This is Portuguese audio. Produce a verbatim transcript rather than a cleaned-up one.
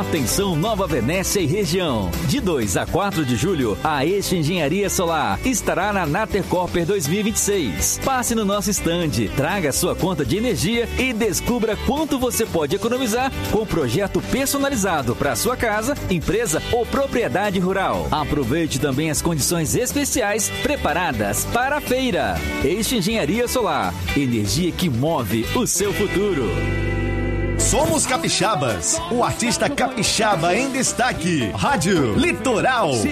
Atenção Nova Venécia e região. De dois a quatro de julho, a Este Engenharia Solar estará na Nater Copper dois mil e vinte e seis. Passe no nosso estande, traga sua conta de energia e descubra quanto você pode economizar com um projeto personalizado para sua casa, empresa ou propriedade rural. Aproveite também as condições especiais preparadas para a feira. Este Engenharia Solar, energia que move o seu futuro. Somos capixabas, o artista capixaba em destaque. Rádio Litoral.